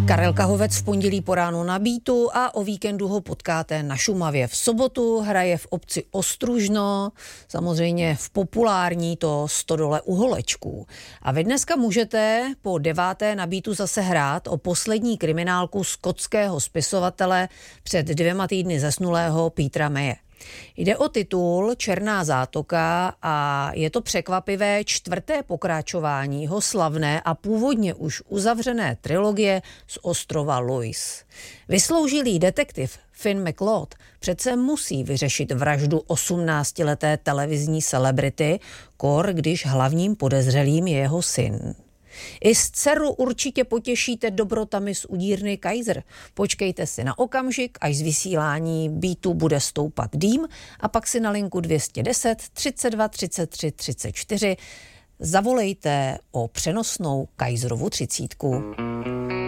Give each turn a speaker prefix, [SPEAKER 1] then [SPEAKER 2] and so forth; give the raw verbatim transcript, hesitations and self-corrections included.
[SPEAKER 1] Karel Kahovec v pondělí po ránu na Beatu a o víkendu ho potkáte na Šumavě. V sobotu hraje v obci Ostružno, samozřejmě v populární to Stodole u Holečků. A vy dneska můžete po deváté na Beatu zase hrát o poslední kriminálku skotského spisovatele před dvěma týdny zesnulého Petera Maye. Jde o titul Černá zátoka a je to překvapivé čtvrté pokračování jeho slavné a původně už uzavřené trilogie z ostrova Lewis. Vysloužilý detektiv Finn McLeod přece musí vyřešit vraždu osmnáctileté televizní celebrity, kor když hlavním podezřelým je jeho syn. I s dceru určitě potěšíte dobrotami z udírny Kaiser. Počkejte si na okamžik, až z vysílání Beatu bude stoupat dým a pak si na linku dvě stě deset třicet dva třicet tři třicet čtyři zavolejte o přenosnou Kaiserovu třicítku.